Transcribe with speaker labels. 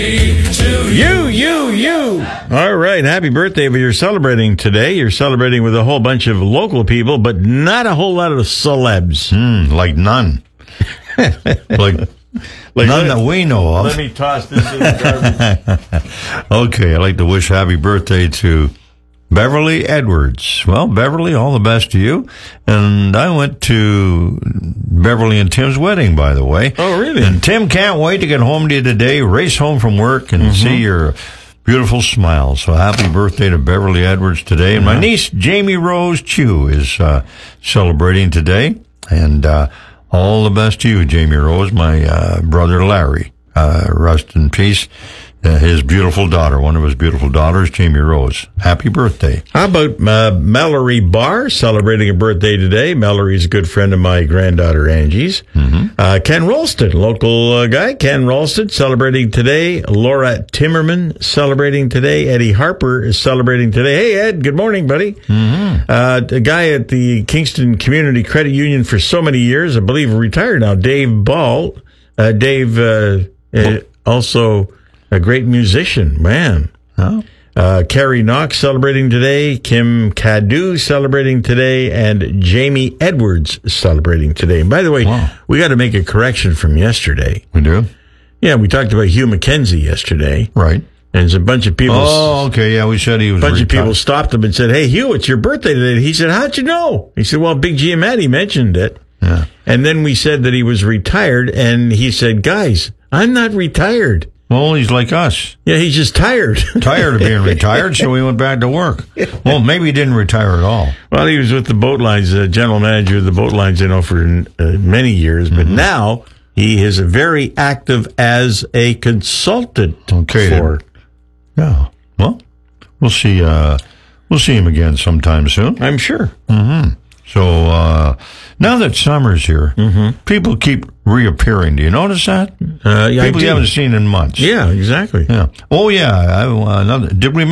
Speaker 1: You. All right. Happy birthday. But you're celebrating today. You're celebrating with a whole bunch of local people, but not a whole lot of celebs.
Speaker 2: Like none. like none that we know of.
Speaker 1: Let me toss this in the garbage.
Speaker 2: Okay. I'd like to wish happy birthday to Beverly Edwards. Well, Beverly, all the best to you. And I went to Beverly and Tim's wedding, by the way.
Speaker 1: Oh, really?
Speaker 2: And Tim can't wait to get home to you today, race home from work, and see your beautiful smile. So happy birthday to Beverly Edwards today. And my niece, Jamie Rose Chu, is celebrating today. And all the best to you, Jamie Rose. My brother, Larry, rest in peace. His beautiful daughter, one of his beautiful daughters, Jamie Rose. Happy birthday.
Speaker 1: How about Mallory Barr celebrating a birthday today? Mallory's a good friend of my granddaughter Angie's. Ken Ralston, local guy. Ken Ralston celebrating today. Laura Timmerman celebrating today. Eddie Harper is celebrating today. Hey, Ed, good morning, buddy. A guy at the Kingston Community Credit Union for so many years, I believe retired now, Dave Ball. Also a great musician, man. Carrie Knox celebrating today, Kim Cadu celebrating today, and Jamie Edwards celebrating today. And by the way, we got to make a correction from yesterday.
Speaker 2: We do?
Speaker 1: Yeah, we talked about Hugh McKenzie yesterday.
Speaker 2: Right.
Speaker 1: And there's a bunch of people.
Speaker 2: Oh, okay. Yeah, we said he was.
Speaker 1: A bunch of people stopped him and said, "Hey, Hugh, it's your birthday today." He said, "How'd you know?" He said, "Well, Big Giamatti mentioned it."
Speaker 2: Yeah.
Speaker 1: And then we said that he was retired, and he said, "Guys, I'm not retired."
Speaker 2: Well, he's like us.
Speaker 1: Yeah, he's just tired.
Speaker 2: Tired of being retired, so he went back to work. Well, maybe he didn't retire at all.
Speaker 1: Well, he was with the Boat Lines, general manager of the Boat Lines, for many years. But now he is very active as a consultant.
Speaker 2: Yeah. Well, we'll see him again sometime soon.
Speaker 1: I'm sure.
Speaker 2: So now that summer's here, people keep reappearing. Do you notice that? People you haven't seen in months.
Speaker 1: Yeah, exactly.
Speaker 2: Yeah. Oh, yeah. Did we